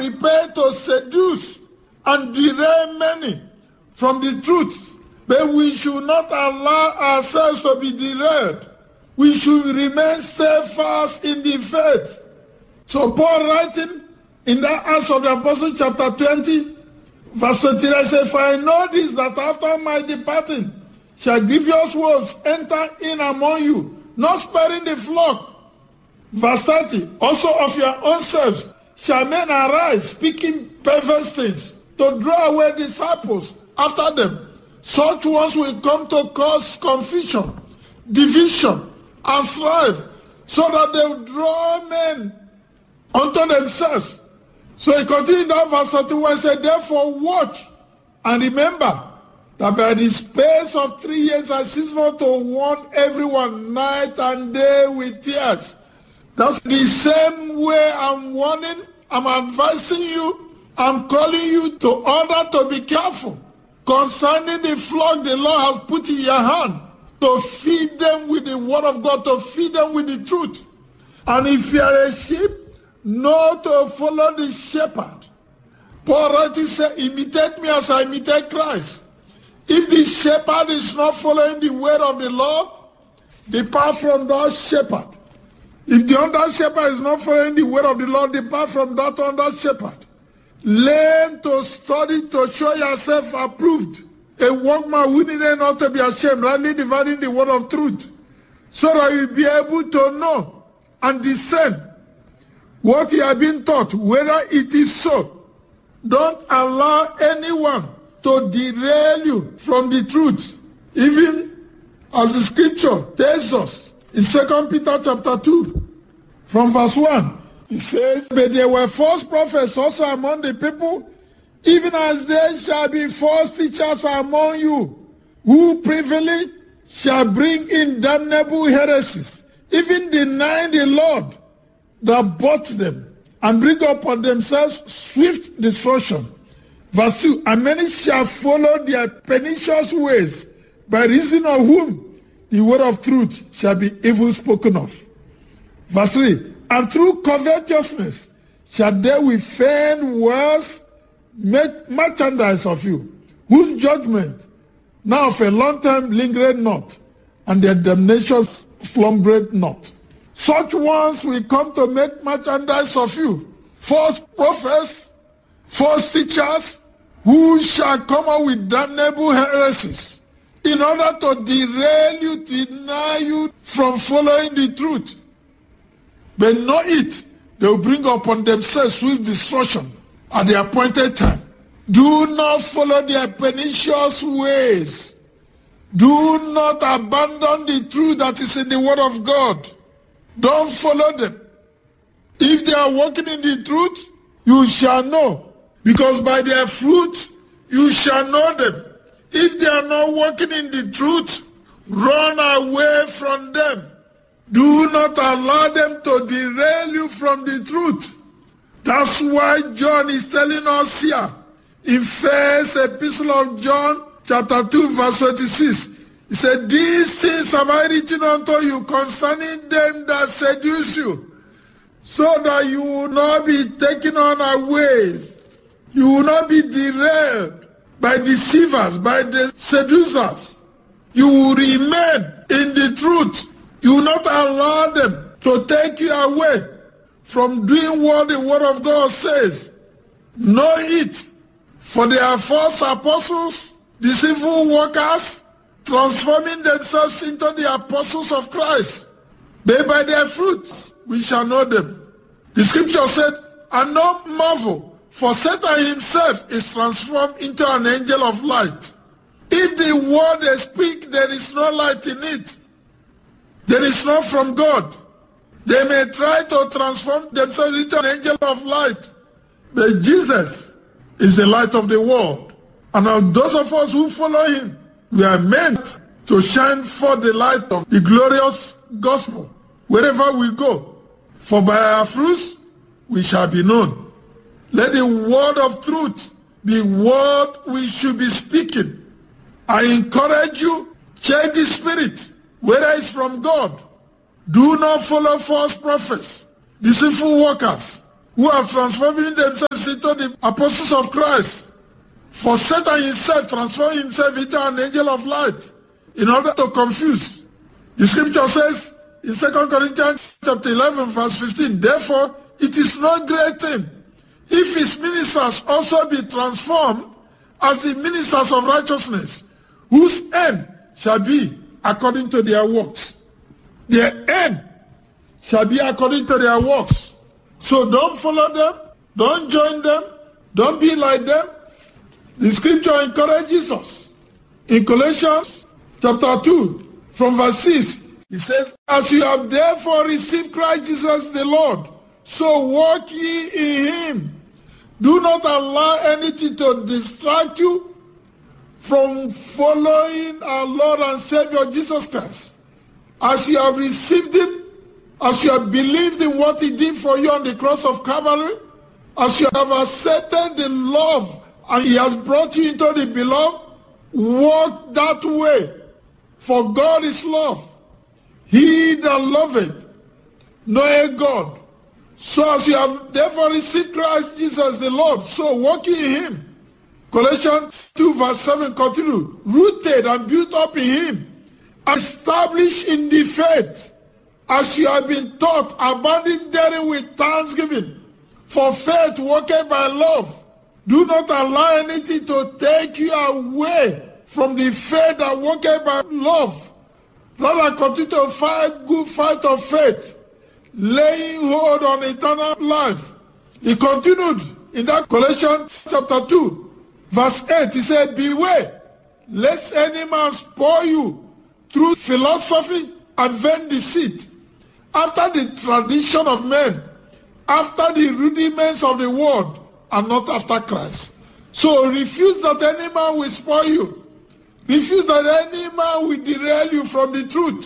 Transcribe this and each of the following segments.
prepared to seduce and derail many from the truth. But we should not allow ourselves to be derailed. We should remain steadfast in the faith. So Paul writing in that Acts of the Apostles chapter 20, verse 29 says, "For I know this, that after my departing shall grievous wolves enter in among you, not sparing the flock." Verse 30, "Also of your own selves shall men arise, speaking perverse things, to draw away disciples after them. Such ones will come to cause confusion, division, and strife, so that they will draw men unto themselves." So he continued down verse 31 and said, "Therefore watch and remember that by the space of 3 years I cease not to warn everyone night and day with tears." That's the same way I'm warning, I'm advising you, I'm calling you to order to be careful concerning the flock the Lord has put in your hand, to feed them with the word of God, to feed them with the truth. And if you are a sheep, know to follow the shepherd. Paul writing said, "Imitate me as I imitate Christ." If the shepherd is not following the word of the Lord, depart from that shepherd. If the under shepherd is not following the word of the Lord, depart from that under shepherd. Learn to study to show yourself approved, a workman who needed not to be ashamed, rightly dividing the word of truth, so that you'll be able to know and discern what you have been taught, whether it is so. Don't allow anyone to derail you from the truth, even as the scripture tells us in 2 Peter chapter 2, from verse 1. It says, "But there were false prophets also among the people, even as there shall be false teachers among you, who privily shall bring in damnable heresies, even denying the Lord that bought them, and bring upon themselves swift destruction." Verse 2, "And many shall follow their pernicious ways, by reason of whom the word of truth shall be evil spoken of." Verse 3, "And through covetousness shall they with feigned words make merchandise of you, whose judgment now of a long time lingered not, and their damnation slumbered not." Such ones will come to make merchandise of you. False prophets, false teachers, who shall come up with damnable heresies in order to derail you, deny you from following the truth. But know it, they will bring upon themselves swift destruction at the appointed time. Do not follow their pernicious ways. Do not abandon the truth that is in the word of God. Don't follow them. If they are walking in the truth, you shall know, because by their fruit you shall know them. If they are not walking in the truth, run away from them. Do not allow them to derail you from the truth. That's why John is telling us here in first epistle of John chapter 2 verse 26. He said, "These things have I written unto you concerning them that seduce you, so that you will not be taken unawares. You will not be derailed by deceivers, by the seducers. You will remain in the truth. You will not allow them to take you away from doing what the word of God says. Know it, for they are false apostles, deceitful workers, transforming themselves into the apostles of Christ. But by their fruits we shall know them." The scripture said, "And no marvel, for Satan himself is transformed into an angel of light." If the word they speak, there is no light in it, there is not from God. They may try to transform themselves into an angel of light, but Jesus is the light of the world. And of those of us who follow him, we are meant to shine forth the light of the glorious gospel wherever we go. For by our fruits we shall be known. Let the word of truth be what we should be speaking. I encourage you, check the spirit, whether it's from God. Do not follow false prophets, deceitful workers, who are transforming themselves into the apostles of Christ. For Satan himself transformed himself into an angel of light in order to confuse. The scripture says in 2 Corinthians chapter 11 verse 15, therefore it is no great thing if his ministers also be transformed as the ministers of righteousness, whose end shall be according to their works. Their end shall be according to their works. So don't follow them, don't join them, don't be like them. The scripture encourages us. In Colossians chapter 2, from verse 6, it says, as you have therefore received Christ Jesus the Lord, so walk ye in him. Do not allow anything to distract you from following our Lord and Savior Jesus Christ. As you have received him, as you have believed in what he did for you on the cross of Calvary, as you have accepted the love and he has brought you into the beloved, walk that way. For God is love. He that loveth knoweth God. So as you have therefore received Christ Jesus the Lord, so walk in him. Colossians 2 verse 7 continue. Rooted and built up in him, established in the faith, as you have been taught, abounding therein with thanksgiving. For faith worketh by love. Do not allow anything to take you away from the faith that worketh by love. Rather continue to fight good fight of faith, laying hold on eternal life. He continued in that Colossians chapter 2, verse 8, he said, beware, lest any man spoil you through philosophy and vain deceit, after the tradition of men, after the rudiments of the world, and not after Christ. So refuse that any man will spoil you. Refuse that any man will derail you from the truth.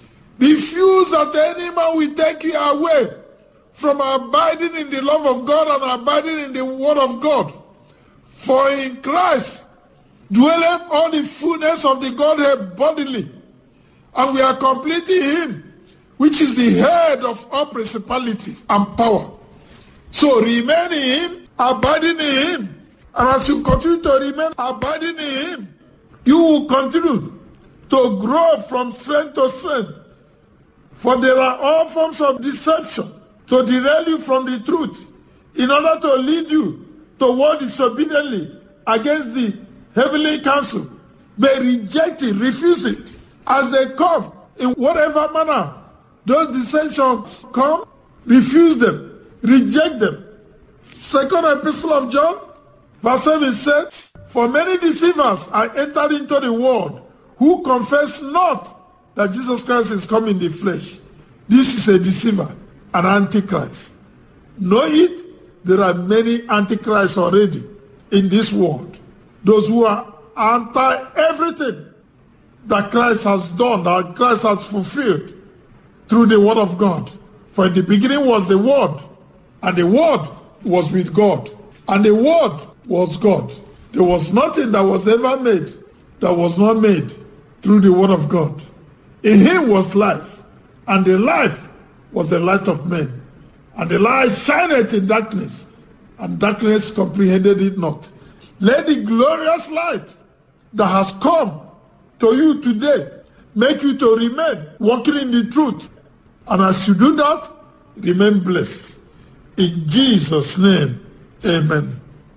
Refuse that any man will take you away from abiding in the love of God and abiding in the word of God. For in Christ dwelleth all the fullness of the Godhead bodily, and we are complete in him, which is the head of all principalities and power. So remain in him, abiding in him. And as you continue to remain abiding in him, you will continue to grow from strength to strength. For there are all forms of deception to derail you from the truth, in order to lead you to walk disobediently against the heavenly counsel. They reject it, refuse it. As they come, in whatever manner those deceptions come, refuse them, reject them. Second Epistle of John, verse 7 says, for many deceivers are entered into the world, who confess not that Jesus Christ is come in the flesh. This is a deceiver, an antichrist. Know it, there are many antichrists already in this world. Those who are anti everything that Christ has done, that Christ has fulfilled through the word of God. For in the beginning was the word, and the word was with God, and the word was God. There was nothing that was ever made that was not made through the word of God. In him was life, and the life was the light of men. And the light shineth in darkness, and darkness comprehended it not. Let the glorious light that has come to you today make you to remain walking in the truth. And as you do that, remain blessed. In Jesus' name, amen.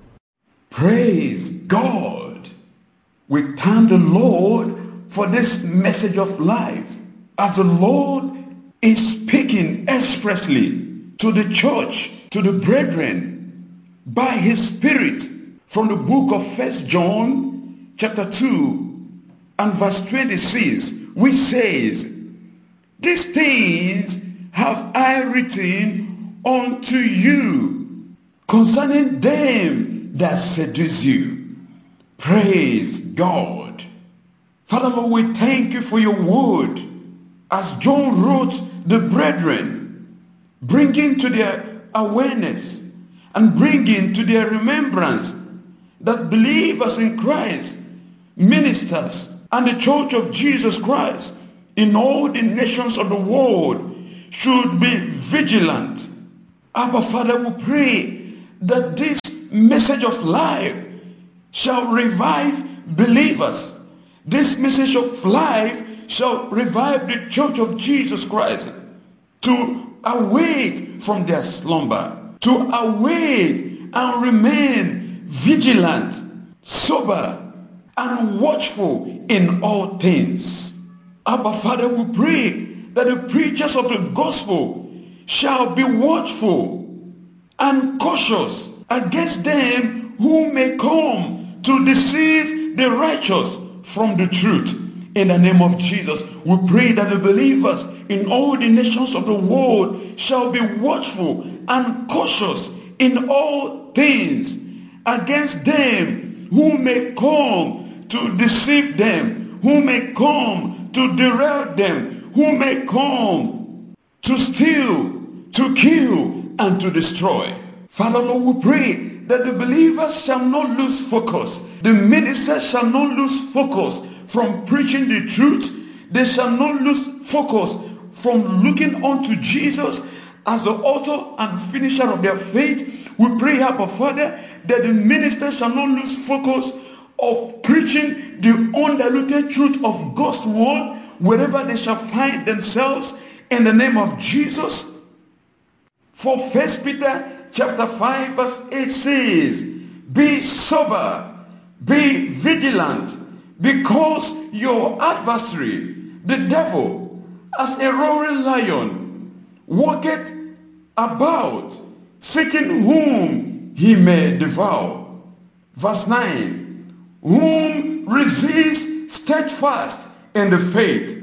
Praise God. We thank the Lord for this message of life, as the Lord is speaking expressly to the church, to the brethren, by his Spirit, from the book of 1 John chapter 2 and verse 26, which says, these things have I written unto you concerning them that seduce you. Praise God. Father Lord, we thank you for your word, as John wrote the brethren, bringing to their awareness and bringing to their remembrance that believers in Christ, ministers, and the church of Jesus Christ in all the nations of the world should be vigilant. Abba Father, we pray that this message of life shall revive believers. This message of life shall revive the church of Jesus Christ to awake from their slumber, to awake and remain vigilant, sober, and watchful in all things. Abba, Father, we pray that the preachers of the gospel shall be watchful and cautious against them who may come to deceive the righteous from the truth. In the name of Jesus, we pray that the believers in all the nations of the world shall be watchful and cautious in all things against them who may come to deceive them, who may come to derail them, who may come to steal, to kill, and to destroy. Father, Lord, we pray that the believers shall not lose focus. The ministers shall not lose focus from preaching the truth. They shall not lose focus from looking unto Jesus as the author and finisher of their faith. We pray, Abba Father, that the ministers shall not lose focus of preaching the undiluted truth of God's word wherever they shall find themselves, in the name of Jesus. For 1 Peter chapter 5 verse 8 says, be sober, be vigilant, because your adversary, the devil, as a roaring lion, walketh about, seeking whom he may devour. Verse 9, whom resist steadfast in the faith,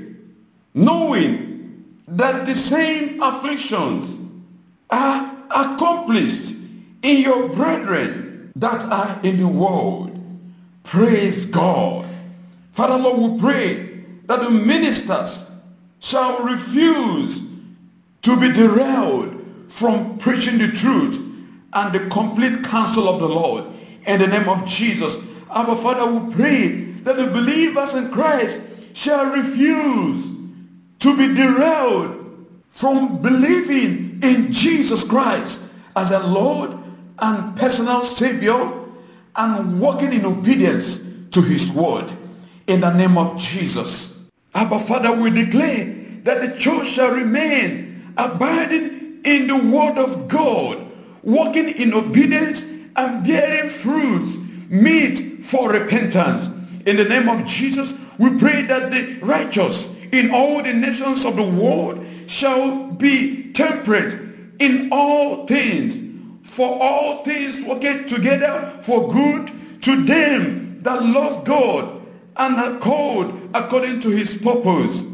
knowing that the same afflictions are accomplished in your brethren that are in the world. Praise God. Father, Lord, we pray that the ministers shall refuse to be derailed from preaching the truth and the complete counsel of the Lord. In the name of Jesus, our Father, we pray that the believers in Christ shall refuse to be derailed from believing in Jesus Christ as a Lord and personal Savior and walking in obedience to his word. In the name of Jesus, Abba Father, we declare that the church shall remain abiding in the word of God, walking in obedience and bearing fruits meet for repentance. In the name of Jesus, we pray that the righteous in all the nations of the world shall be temperate in all things, for all things work together for good to them that love God and are called according to his purpose.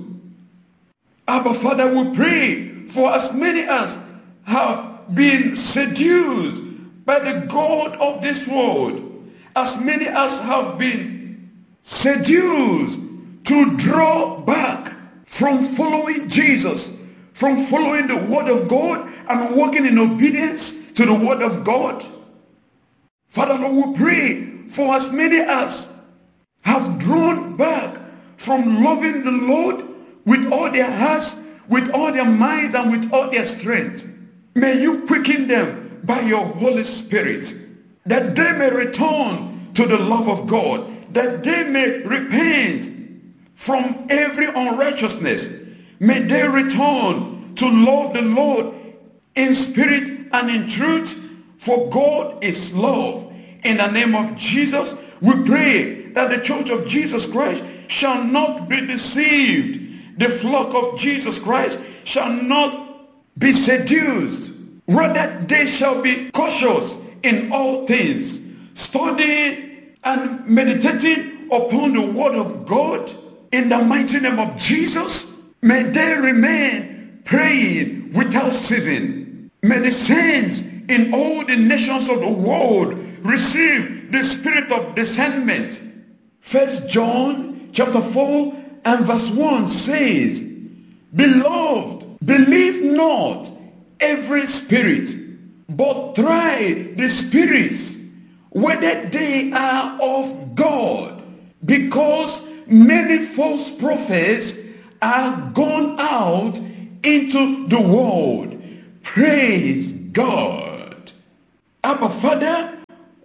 Abba Father, we pray for as many as have been seduced by the God of this world, as many as have been seduced to draw back from following Jesus, from following the word of God and walking in obedience to the word of God. Father, Lord, we pray for as many as have drawn back from loving the Lord with all their hearts, with all their minds, and with all their strength. May you quicken them by your Holy Spirit, that they may return to the love of God, that they may repent from every unrighteousness. May they return to love the Lord in spirit and in truth, for God is love. In the name of Jesus, we pray that the church of Jesus Christ shall not be deceived. The flock of Jesus Christ shall not be seduced. Rather, they shall be cautious in all things, studying and meditating upon the word of God. In the mighty name of Jesus, may they remain praying without ceasing. May the saints in all the nations of the world receive the spirit of discernment. 1 John chapter 4 and verse 1 says, beloved, believe not every spirit, but try the spirits whether they are of God, because many false prophets are gone out into the world. Praise God. Abba Father,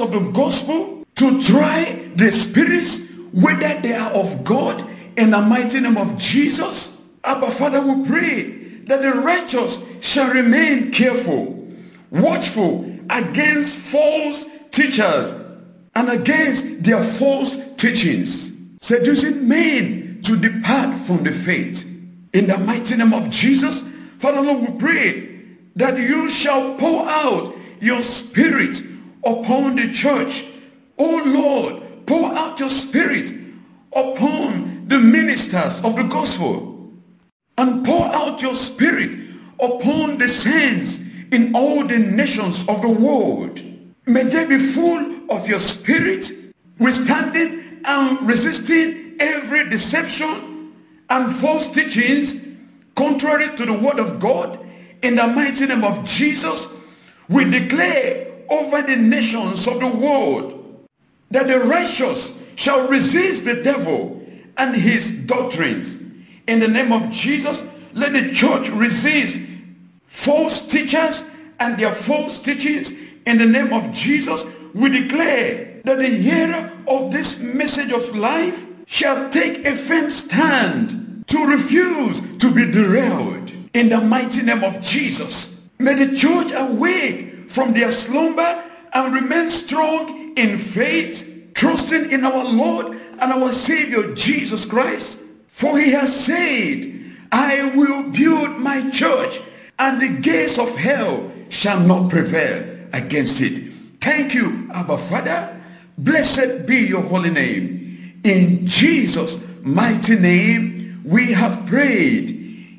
of the gospel to try the spirits, whether they are of God, in the mighty name of Jesus. Abba Father, we pray that the righteous shall remain careful, watchful against false teachers and against their false teachings, seducing men to depart from the faith. In the mighty name of Jesus, Father Lord, we pray that you shall pour out your spirit upon the church. Oh Lord, pour out your spirit upon the ministers of the gospel, and pour out your spirit upon the saints in all the nations of the world. May they be full of your spirit, withstanding and resisting every deception and false teachings contrary to the word of God. In the mighty name of Jesus, we declare over the nations of the world that the righteous shall resist the devil and his doctrines. In the name of Jesus, let the church resist false teachers and their false teachings. In the name of Jesus, we declare that the hearer of this message of life shall take a firm stand to refuse to be derailed. In the mighty name of Jesus, may the church awake from their slumber and remain strong in faith, trusting in our Lord and our Savior Jesus Christ. For he has said, I will build my church, and the gates of hell shall not prevail against it. Thank you, Abba Father. Blessed be your holy name. In Jesus' mighty name we have prayed.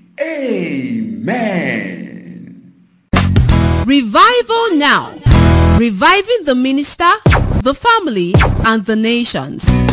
Amen. Revival Now. Reviving the minister, the family, and the nations.